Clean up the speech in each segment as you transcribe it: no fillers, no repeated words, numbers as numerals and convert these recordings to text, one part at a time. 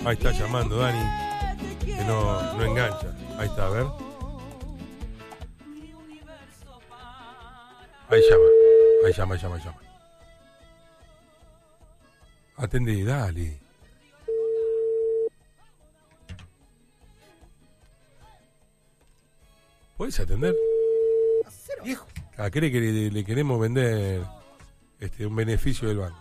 Ahí está llamando Dani, que no engancha. Ahí está, a ver. Ahí llama. Atendí, dale. ¿Puedes atender? Viejo. Cree que le queremos vender un beneficio del banco.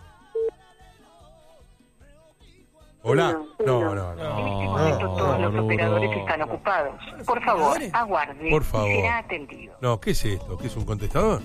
¿Hola? No. En este momento todos los operadores están ocupados. Por favor, aguarde. Por favor. Será atendido. No, ¿qué es esto? ¿Qué es un contestador?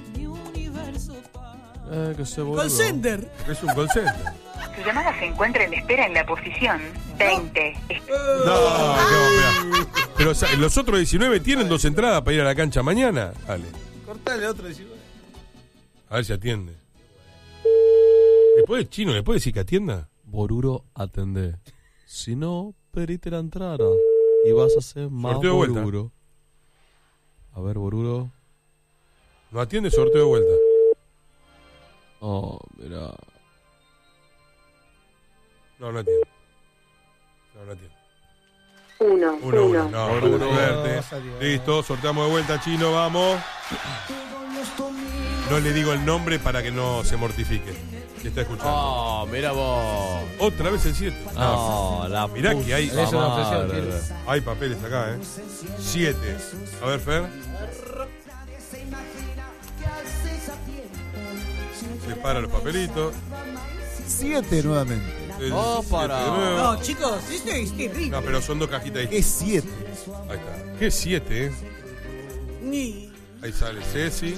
Que se Call center. Es un call center. Su llamada se encuentra en espera en la posición 20. No, espera. Pero o sea, los otros 19 tienen 2 entradas para ir a la cancha mañana. Dale. Cortale otro 19. A ver si atiende. ¿Le puede decir que atienda? Boruro, atendé. Si no, pedite la entrada. Y vas a hacer más Sorteo de vuelta. Boruro. A ver, Boruro. No atiende, sorteo de vuelta. Oh, mira. No atiende. No atiende. Uno. No, Boruro. suerte. Listo, sorteamos de vuelta, Chino, vamos. No le digo el nombre para que no se mortifique. Que está escuchando. Oh, mira vos. Otra vez el 7. No, la Mirá que hay, Eso no ofreció, hay papeles acá, 7. A ver, Fer. Separa los papelitos. 7 nuevamente. Oh, para. Siete de nuevo. No, chicos, esto es terrible. No, pero son 2 cajitas ¿Qué distintas. 7? Ahí está. ¿Qué 7, Ni. Ahí sale Ceci.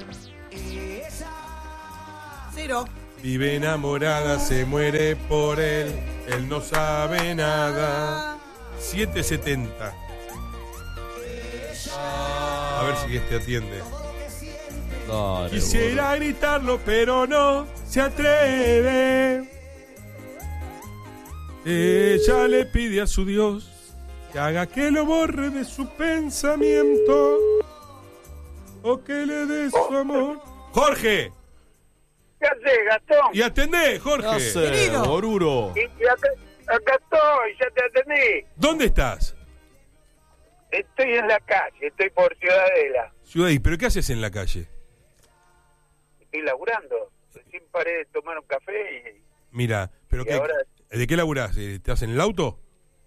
0. Vive enamorada, se muere por él. Él no sabe nada. 7.70. A ver si este atiende. Dale, Quisiera gritarlo, pero no se atreve. Ella le pide a su Dios que haga que lo borre de su pensamiento o que le dé su amor. ¡Jorge! ¿Qué haces, Gastón? Y atendé, Jorge. ¿Qué hace, Querido. Boruro? Y acá estoy, ya te atendí. ¿Dónde estás? Estoy en la calle, estoy por Ciudadela. Ciudad, ¿pero qué haces en la calle? Estoy laburando. Recién paré de tomar un café Mira, pero y qué, ahora ¿de qué laburás? ¿Estás en el auto?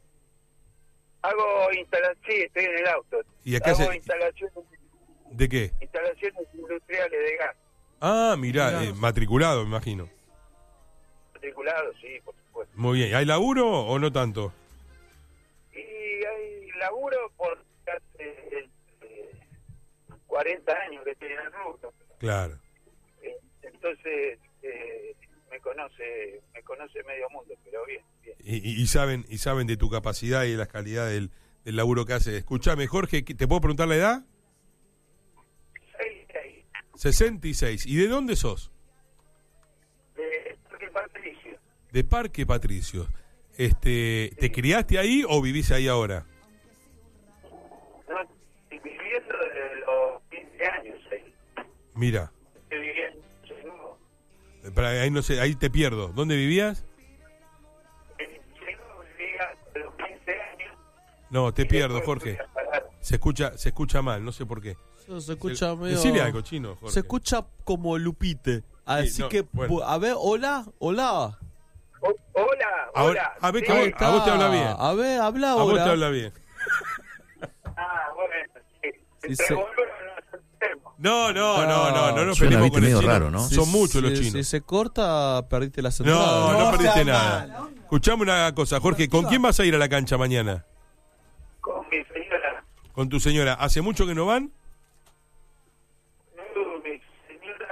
hago instalaciones, sí, estoy en el auto. ¿Y acá hago se- instalaciones ¿De qué? industriales de gas. Ah, mirá, matriculado, me imagino. Matriculado, sí, por supuesto. Muy bien. ¿Hay laburo o no tanto? Y hay laburo por hace 40 años que estoy en el rubro. Claro. Entonces me conoce medio mundo, pero bien. Y saben de tu capacidad y de la calidad del laburo que haces. Escuchame, Jorge, ¿te puedo preguntar la edad? 66. ¿Y de dónde sos? Porque Patricio, De Parque Patricios. ¿Te criaste ahí o vivís ahí ahora? no estoy viviendo desde los 15 años ahí. Mira, Estoy viviendo, ahí no sé, ahí te pierdo. ¿Dónde vivías? vivía de los 15 años. No, te y pierdo, después Jorge. fui a parar. Se escucha mal, no sé por qué. Eso se escucha medio... Decile algo, Chino, Jorge. Se escucha como Lupite. Así no, que, bueno. a ver, hola. Hola. Ahora, a ver, Ahí a vos te habla bien. A ver, habla A vos ahora. te habla bien. Bueno, sí. Sí, Entre sí. boludos nos hacemos. No nos Suena, peleemos viste, con el medio chino. raro, ¿no? Son muchos los Si chinos. se corta, perdiste las entradas. No perdiste sea nada. malo. Escuchame una cosa, Jorge. ¿Con quién vas a ir a la cancha mañana? Con mi señora. ¿Con tu señora? ¿Hace mucho que no van? Mi señora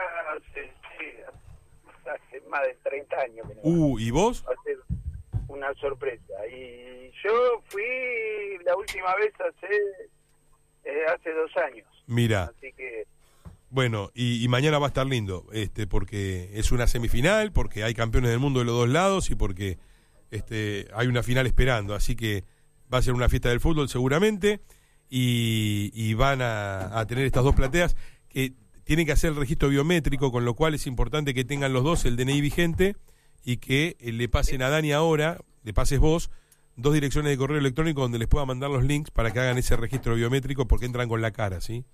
hace más de 30 años que no. ¿Y vos? Va a ser una sorpresa. Y yo fui la última vez hace 2 años. Mira, Así que bueno, y mañana va a estar lindo, porque es una semifinal, porque hay campeones del mundo de los dos lados y porque hay una final esperando. Así que va a ser una fiesta del fútbol seguramente y van a tener estas 2 plateas que tienen que hacer el registro biométrico, con lo cual es importante que tengan los dos el DNI vigente y que le pasen a Dani ahora, le pases vos, 2 direcciones de correo electrónico donde les pueda mandar los links para que hagan ese registro biométrico porque entran con la cara, ¿sí?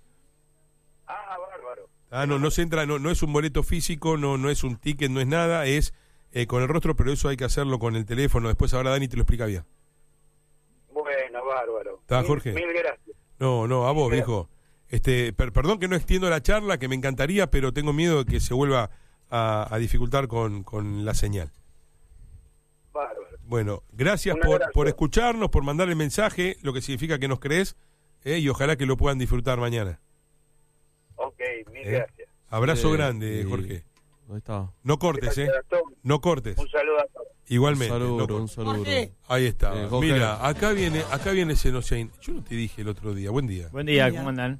Ah, bárbaro. No se entra, no es un boleto físico, no es un ticket, no es nada, es con el rostro, pero eso hay que hacerlo con el teléfono. Después ahora Dani te lo explica bien. Bueno, bárbaro. ¿Está, Jorge? Mil gracias. No, a vos, Mil viejo. Perdón que no extiendo la charla, que me encantaría, pero tengo miedo de que se vuelva a dificultar con la señal. Bárbaro. Bueno, gracias Un abrazo. por escucharnos, por mandar el mensaje, lo que significa que nos crees, y ojalá que lo puedan disfrutar mañana. Ok, mil gracias. Abrazo Sí, grande, sí. Jorge. Ahí está. No cortes, Gracias a todos. No cortes. Un saludo a todos. Igualmente. Un no saludo, cortes. un saludo. Jorge. Ahí está. Jorge. Mira, acá viene Senociain. Yo no te dije el otro día. Buen día. Buen día, Buen día. ¿cómo andan?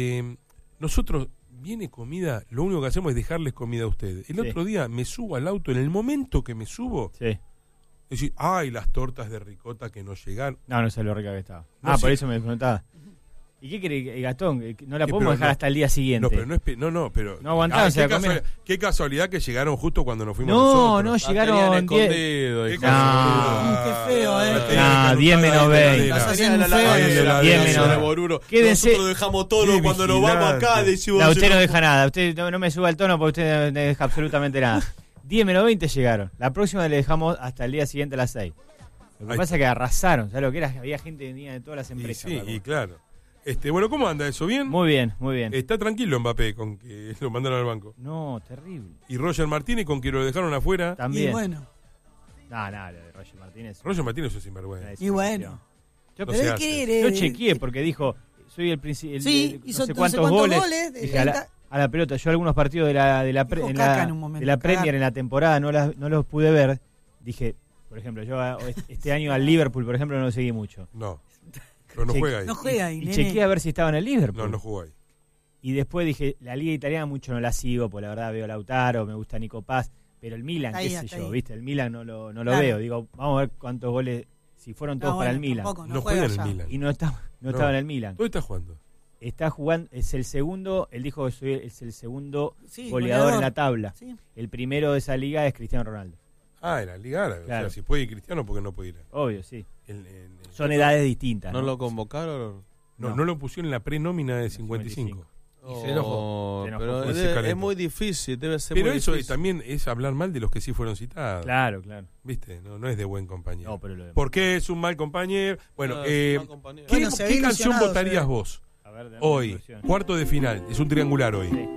Nosotros viene comida, lo único que hacemos es dejarles comida a ustedes. El Sí. otro día me subo al auto, en el momento que me subo, Sí. decir, ay, las tortas de ricota que no llegaron. No sé lo rica que estaba. No, Por sí. eso me preguntaba. ¿Y qué querés, Gastón? ¿No la Sí, podemos pero dejar no. hasta el día siguiente? No, pero no es pero No aguantaban, Ay, se la comieron. qué casualidad que llegaron justo cuando nos fuimos No, nosotros. llegaron 10. Qué No. casualidad. Qué feo, No, 10 menos 20. Estás Ahí haciendo un en la Bien, heladera. menos. Boruro. Quédense. Nosotros dejamos todo Qué cuando nos vamos acá. vigilante. Decimos, No, usted no deja nada. Usted no me suba el tono porque usted no deja absolutamente nada. 10 menos 20 llegaron. La próxima le dejamos hasta el día siguiente a las 6. Lo que Ahí pasa es que arrasaron. ¿Sabes lo que era? Había gente que venía de todas las Y empresas. sí, para y comer. claro. Bueno, ¿cómo anda eso? ¿Bien? Muy bien, muy bien. Está tranquilo Mbappé con que lo mandaron al banco. No, terrible. Y Roger Martínez con que lo dejaron afuera. También. Y bueno, No, lo de Roger Martínez. Roger Martínez es un sinvergüenza. Una y bueno. Yo, No Pero se él hace. quiere. yo chequeé porque dijo, soy el principal. Sí, no hizo sé no sé cuántos cuántos goles. goles, Dije, a la pelota. Yo algunos partidos de la Dijo caca en un momento, de la Premier cagar. en la temporada no los pude ver. Dije, por ejemplo, yo este año al Liverpool, por ejemplo, no lo seguí mucho. No. Pero no Sí. juega ahí. No juega ahí, Y nene. chequeé a ver si estaba en el Liverpool. No jugó ahí. Y después dije, la Liga Italiana mucho no la sigo, porque la verdad veo a Lautaro, me gusta Nico Paz, pero el Milan, Ahí, qué sé hasta yo, ahí. ¿viste? El Milan no lo Claro. veo. Digo, vamos a ver cuántos goles, si fueron todos No, para bueno, el Milan. tampoco, No juega juega en el allá. Milan. Y no estaba en el Milan. ¿Dónde está jugando? Está jugando, es el segundo, él dijo que es el segundo Sí, goleador en la tabla. Sí. El primero de esa liga es Cristiano Ronaldo. En la Liga Árabe. Claro. O sea, si puede ir Cristiano, ¿por qué no puede ir? Obvio, sí. En- Son edades distintas. ¿No lo convocaron? no lo pusieron en la prenómina de 55. Oh, se enojó. Se enojó. pero Pues se es calentó. muy difícil, debe ser Pero muy eso difícil. también es hablar mal de los que sí fueron citados. Claro. ¿Viste? No es de buen compañero. No, pero lo demás. ¿Por qué es un mal compañero? Bueno, Ah, es una compañía. ¿qué, Bueno, se ve qué canción ilusionado, votarías se ve. vos A ver, dame hoy? una versión. Cuarto de final. Es un triangular hoy. Sí.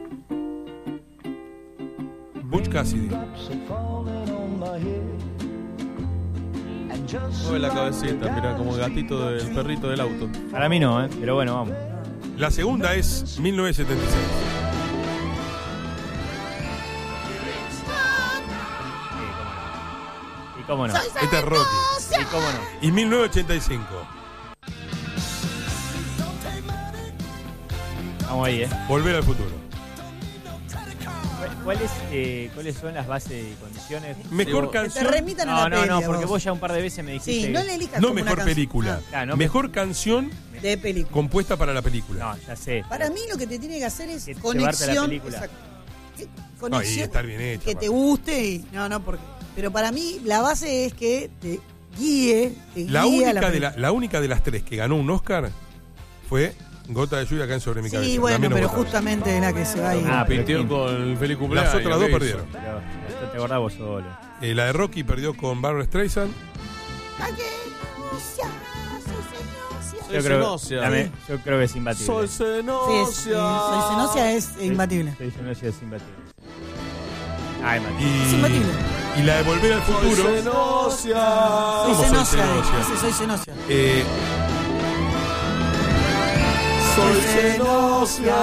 Butch Cassidy. Mueve la cabecita, mira, como el gatito del perrito del auto. Para mí no, pero bueno, vamos. La segunda es 1976. ¿Y cómo no? Esta es Rocky. ¿Y cómo no? Y 1985. Vamos ahí, Volver al futuro. ¿Cuáles son las bases y condiciones? Mejor Que te canción. remitan a No, la peli, porque vos. vos ya un par de veces me dijiste. Sí, no le elijas No como una mejor canción. película. Claro, no, Mejor canción De película. compuesta para la película. No, ya sé. Para mí lo que te tiene que hacer es Que llevarte la conexión. película. Exacto. No, y Conexión. estar bien hecha. Que te aparte. guste y. No, porque. Pero para mí la base es que te guíe. La guíe a única, película. la única de las tres que ganó un Oscar fue Gota de lluvia caen sobre mi cabeza. Sí, La bueno, menos pero votada. justamente es la que se va a ir. Ah, pero Pintió ¿quién? con el feliz cumpleaños. Las otras dos ¿qué hizo? perdieron. Pero te acordás vos solo. La de Rocky perdió con Barbra Streisand. Yo creo que es imbatible. Sol Sí, Cenosia. Soy Cenosia es imbatible. Soy Cenosia es imbatible. Ah, imbatible. Y, Es imbatible. y la de Volver al Sol futuro. Cenosia. Soy ¿Cómo soy Cenosia. Cenosia? Ese soy Cenosia. Sol Cenosia.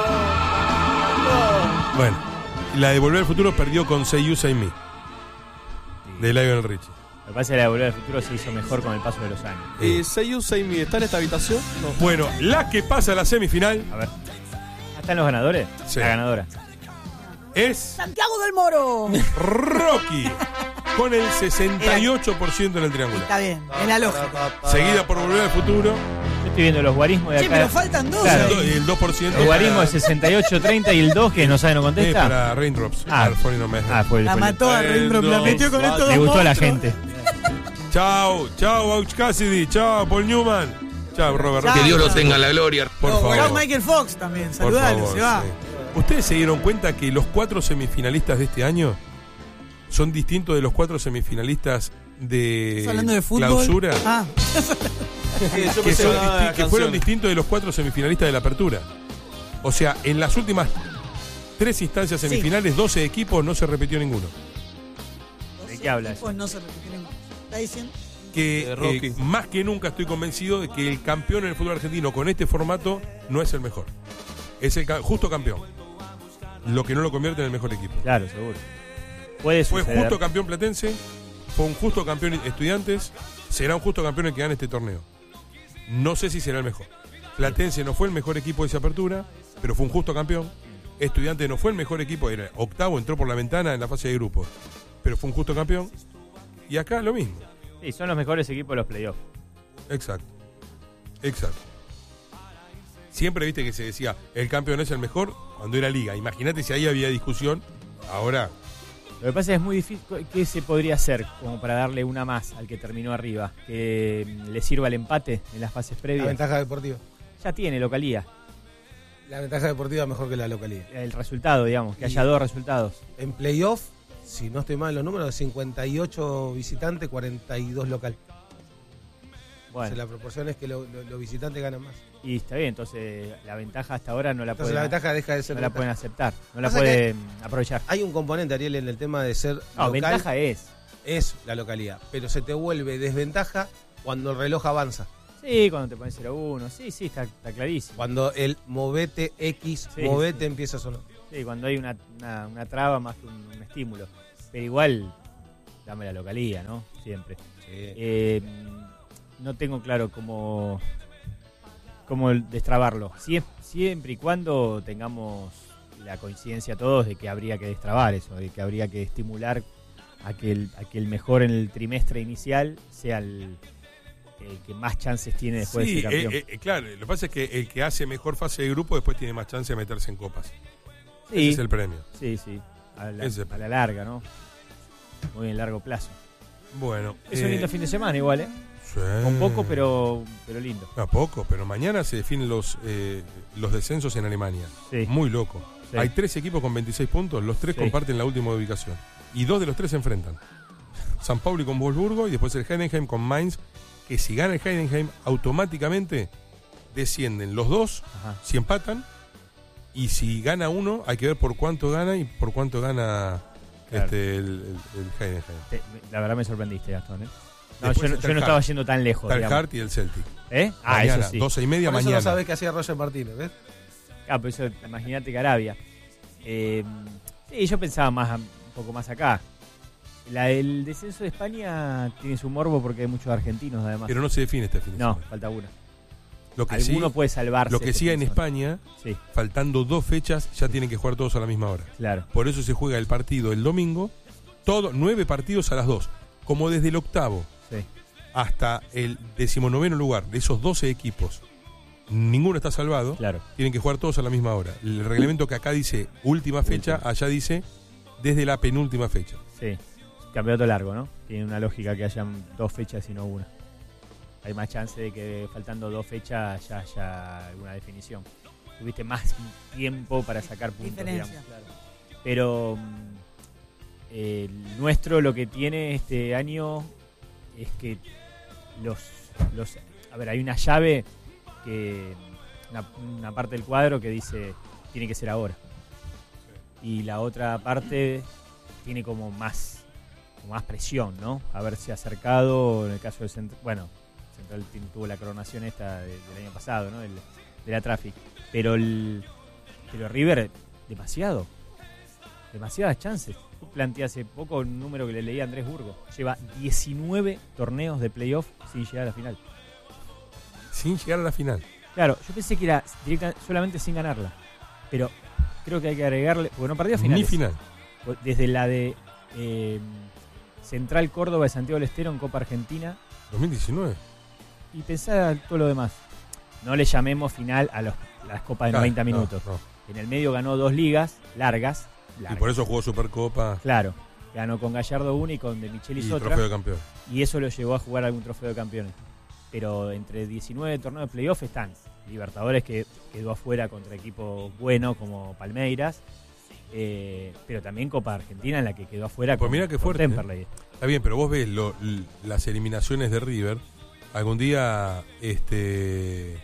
Bueno, la de Volver al futuro perdió con Say You, Say Me. De Lionel Richie. Lo que pasa es que la de Volver al Futuro se hizo mejor con el paso de los años. ¿Y Say You, Say Me está en esta habitación? No. Bueno, la que pasa a la semifinal A ver. ¿Están los ganadores? Sí. La ganadora. es Santiago del Moro. Rocky. Con el 68% en el triángulo. Está bien, es la lógica. Seguida por Volver al futuro. Yo estoy viendo los guarismos de Che, acá. pero faltan dos. Claro. ahí. El 2%. El guarismo es 68-30 y el 2 que no sabe no contesta. Para Raindrops. Ah. Falling on My Head. Ah, fue el. La mató a Raindrop, la metió con estos Le dos gustó a la monstruos. gente. Chao, Butch Cassidy. Chao, Paul Newman. Chao, Robert. Chao. Que Dios lo tenga en la gloria. Por favor. Chao, Michael Fox también. Por Saludalo, favor, se va. sí. ¿Ustedes se dieron cuenta que los 4 semifinalistas de este año son distintos de los 4 semifinalistas de ¿Estás hablando de fútbol? clausura? Ah, Que fueron distintos de los 4 semifinalistas de la apertura. O sea, en las últimas 3 instancias semifinales, 12 equipos, no se repitió ninguno. ¿De qué hablas? pues no se repiten. ¿Está diciendo? Que Rocky. más que nunca estoy convencido de que el campeón en el fútbol argentino con este formato no es el mejor. Es el justo campeón. Lo que no lo convierte en el mejor equipo. Claro, seguro. Puede Fue suceder. justo campeón Platense, fue un justo campeón Estudiantes, será un justo campeón el que gane este torneo. No sé si será el mejor. Platense no fue el mejor equipo de esa apertura, pero fue un justo campeón. Estudiantes no fue el mejor equipo, era octavo, entró por la ventana en la fase de grupos, pero fue un justo campeón. Y acá lo mismo. Sí, son los mejores equipos de los playoffs. Exacto. Siempre viste que se decía, el campeón es el mejor cuando era liga. Imagínate si ahí había discusión. Ahora, Lo que pasa es que es muy difícil. ¿Qué se podría hacer como para darle una más al que terminó arriba? Que le sirva el empate en las fases La previas. ventaja deportiva. Ya tiene localía. La ventaja deportiva es mejor que la localidad. El resultado, digamos, que haya 2 resultados. En playoff, si no estoy mal en los números, 58 visitantes, 42 local. O sea, Bueno, la proporción es que los visitantes ganan más. y está bien, entonces la ventaja hasta ahora no la Entonces pueden, la ventaja deja de ser no la ventaja. pueden aceptar, no la Pasa pueden aprovechar. Hay un componente, Ariel, en el tema de ser No, local, ventaja es. la localidad, pero se te vuelve desventaja cuando el reloj avanza. Sí, cuando te pones 0-1, sí, está clarísimo. Cuando el movete X, Sí, movete sí. empieza a sonar. Sí, cuando hay una traba más que un estímulo. Pero igual, dame la localía, ¿no? Siempre. No tengo claro cómo destrabarlo. Siempre y cuando tengamos la coincidencia todos de que habría que destrabar eso, de que habría que estimular a que el mejor en el trimestre inicial sea el que más chances tiene después de sí, ser campeón. claro, lo que pasa es que el que hace mejor fase de grupo después tiene más chance de meterse en copas. Sí, Ese es el premio. sí, a Ese. la larga, ¿no? Muy en largo plazo. Bueno. Es un lindo fin de semana igual, ¿eh? Sí. Con poco, pero lindo. A poco, pero mañana se definen los descensos en Alemania. Sí. Muy loco. Sí. Hay 3 equipos con 26 puntos, los 3 Sí. comparten la última ubicación. Y 2 de los 3 se enfrentan. San Pauli con Wolfsburgo y después el Heidenheim con Mainz, que si gana el Heidenheim automáticamente descienden los 2 Ajá. si empatan, y si gana uno hay que ver por cuánto gana y por cuánto gana Claro. el Heidenheim. La verdad me sorprendiste, Gastón, ¿eh? No, Después yo está no el estaba Hart. yendo tan lejos, Está el digamos. Hart y el Celtic. ¿Eh? Ah, Mañana, eso sí. 12:30 Por eso mañana. no sabés qué hacía Roger Martínez, ¿ves? Ah, pero eso, imagínate que Arabia. Sí, yo pensaba un poco más acá. El descenso de España tiene su morbo porque hay muchos argentinos, además. Pero no se define este fin de No, semana. falta uno. Lo que Alguno sí, puede salvarse. lo que este sí fin en de semana. España, Sí, faltando 2 fechas, ya tienen que jugar todos a la misma hora. claro. Por eso se juega el partido el domingo, 9 partidos a las 2. Como desde el octavo Sí. hasta el 19º lugar de esos 12 equipos, ninguno está salvado, Claro. tienen que jugar todos a la misma hora. El reglamento que acá dice última fecha, allá dice desde la penúltima fecha. Sí. Campeonato largo, ¿no? Tiene una lógica que hayan 2 fechas y no una. Hay más chance de que faltando 2 fechas ya haya alguna definición. Tuviste más tiempo para sacar puntos, Diferencia. digamos. Claro. Pero el nuestro lo que tiene este año es que a ver, hay una llave que una parte del cuadro que dice tiene que ser ahora. Y la otra parte tiene como más presión, ¿no? Haberse acercado, en el caso del Central, bueno, Central tuvo la coronación esta del año pasado, ¿no? De la Traffic. Pero River, demasiadas chances. Yo planteé hace poco un número que le leí a Andrés Burgo. Lleva 19 torneos de playoff sin llegar a la final. Sin llegar a la final. Claro, yo pensé que era solamente sin ganarla. Pero creo que hay que agregarle, porque no perdió finales. Ni final. Desde la de Central Córdoba de Santiago del Estero en Copa Argentina. 2019. Y pensar todo lo demás. No le llamemos final a las copas de 90 minutos. No. En el medio ganó 2 ligas largas. Y por eso jugó Supercopa. Claro. Ganó con Gallardo una y con De Michelis Y otra. trofeo de campeón. Y eso lo llevó a jugar algún trofeo de campeones. Pero entre 19 torneos de playoff están Libertadores, que quedó afuera contra equipos buenos como Palmeiras, pero también Copa Argentina, en la que quedó afuera Pues mira qué fuerte, Temperley. Está bien, pero vos ves las eliminaciones de River. Algún día estoy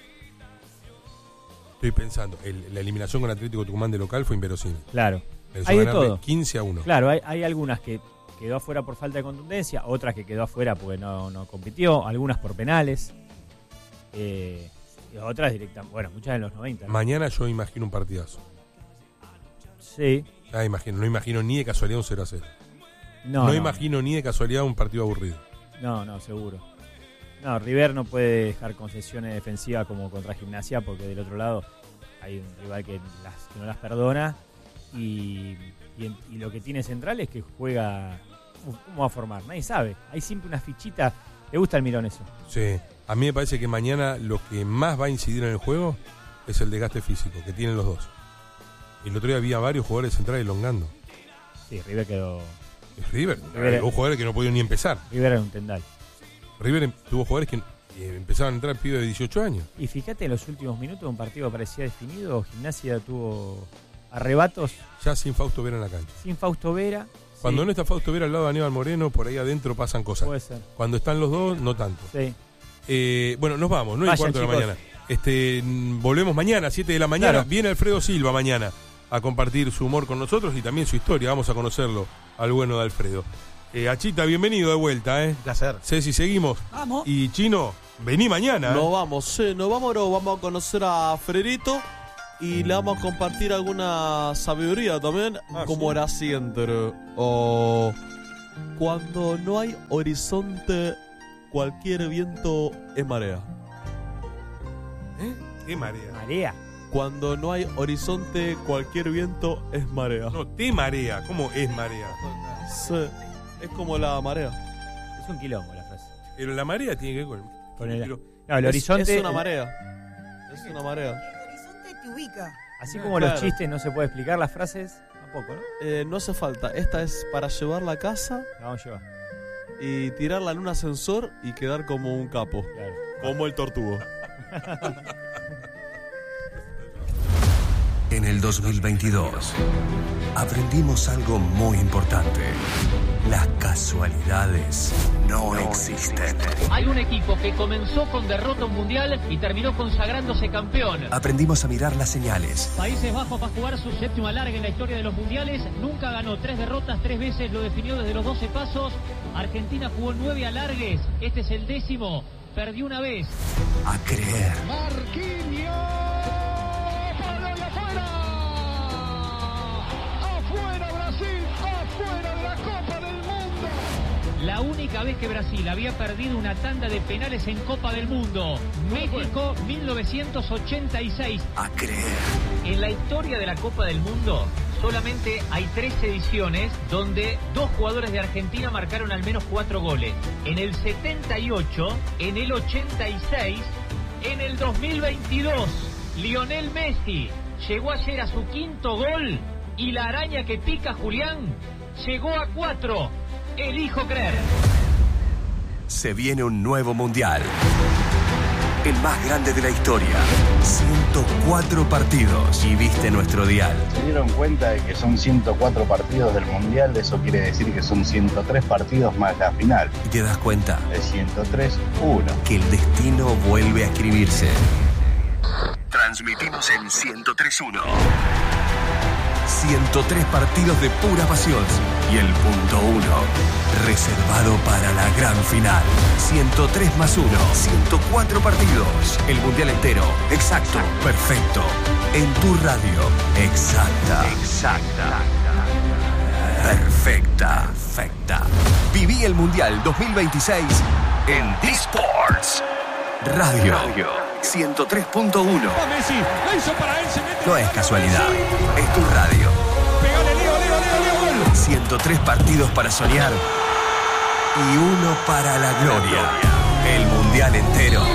pensando, la eliminación con Atlético Tucumán de local fue inverosímil. Claro. Empezó Hay a de ganarle todo. 15-1. Claro, hay algunas que quedó afuera por falta de contundencia, otras que quedó afuera porque no compitió, algunas por penales, y otras directamente, bueno, muchas en los 90. ¿no? Mañana yo imagino un partidazo. Sí. No imagino ni de casualidad un 0-0. No imagino ni de casualidad un partido aburrido. No, seguro. No, River no puede dejar concesiones defensivas como contra Gimnasia, porque del otro lado hay un rival que no las perdona, y lo que tiene central es que juega. ¿Cómo va a formar? Nadie sabe. Hay siempre una fichita. Le gusta al Mirón eso. Sí. A mí me parece que mañana lo que más va a incidir en el juego es el desgaste físico que tienen los dos. El otro día había varios jugadores centrales elongando. Sí, River quedó. River hubo jugadores que no podían ni empezar. River era un tendal. River tuvo jugadores que empezaban a entrar pibes de 18 años. Y fíjate, en los últimos minutos de un partido parecía definido, Gimnasia tuvo arrebatos. Ya sin Fausto Vera en la cancha. Sin Fausto Vera. Cuando sí. no está Fausto Vera al lado de Aníbal Moreno, por ahí adentro pasan cosas. Puede ser. Cuando están los dos, no tanto. Sí. Bueno, nos vamos, 9:15 de la chicos. mañana. Volvemos mañana, 7 de la mañana. Claro. Viene Alfredo Silva mañana a compartir su humor con nosotros y también su historia. Vamos a conocerlo al bueno de Alfredo. Achita, bienvenido de vuelta. Un placer. Ceci, seguimos. Vamos. Y Chino, vení mañana. Nos vamos a conocer a Frederito y le vamos a compartir alguna sabiduría también, como sí. la siguiente. O cuando no hay horizonte, cualquier viento es marea. ¿Qué marea? Marea. Cuando no hay horizonte, cualquier viento es marea. No, te marea. ¿Cómo es marea? Sí, es como la marea. Es un quilombo la frase. Pero la marea tiene que ver Con el- pero- No, el horizonte. Es una marea. Es una marea. El horizonte te ubica. Así como Claro. los chistes no se puede explicar, las frases tampoco, ¿no? No hace falta. Esta es para llevarla a casa La vamos a llevar. y tirarla en un ascensor y quedar como un capo. Claro. Como el tortugo. En el 2022 aprendimos algo muy importante. Las casualidades no existen. Hay un equipo que comenzó con derrota mundial y terminó consagrándose campeón. Aprendimos a mirar las señales. Países Bajos va a jugar su séptimo alargue en la historia de los mundiales. Nunca ganó 3 derrotas, 3 veces lo definió desde los 12 pasos. Argentina jugó 9 alargues. Este es el 10º. Perdió una vez. A creer. Marquinhos. ¡Afuera Brasil! ¡Afuera de la Copa del Mundo! La única vez que Brasil había perdido una tanda de penales en Copa del Mundo. México, 1986. A creer. En la historia de la Copa del Mundo solamente hay 3 ediciones donde 2 jugadores de Argentina marcaron al menos 4 goles. En el 78, en el 86, en el 2022. Lionel Messi llegó ayer a su 5º gol y la araña que pica Julián llegó a 4. Elijo creer. Se viene un nuevo mundial. El más grande de la historia. 104 partidos. Y viste nuestro dial. ¿Se dieron cuenta de que son 104 partidos del Mundial? Eso quiere decir que son 103 partidos más la final. Y te das cuenta De 103-1. que el destino vuelve a escribirse. Transmitimos en 103.1. 103 partidos de pura pasión. Y el punto 1, reservado para la gran final. 103 más 1, 104 partidos. El mundial entero, exacto, perfecto. En tu radio, exacta. Perfecta. Viví el mundial 2026 en D-Sports Radio 103.1. No es casualidad, es tu radio. 103 partidos para soñar y 1 para la gloria. El mundial entero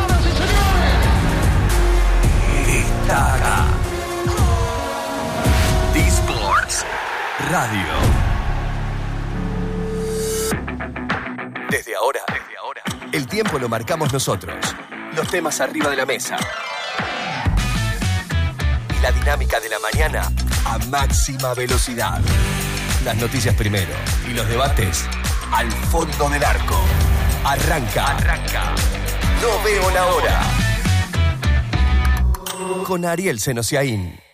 está acá. D-Sports Radio Desde ahora, el tiempo lo marcamos nosotros. Los temas arriba de la mesa. Y la dinámica de la mañana a máxima velocidad. Las noticias primero y los debates al fondo del arco. Arranca. No veo la hora. Con Ariel Senosiaín.